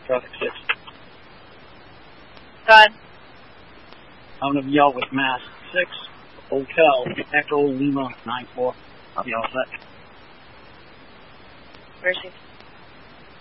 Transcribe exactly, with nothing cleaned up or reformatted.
Traffic six. Go ahead. I'm going to be out with Mass six, Hotel, Echo Lima nine four. I'll be all set.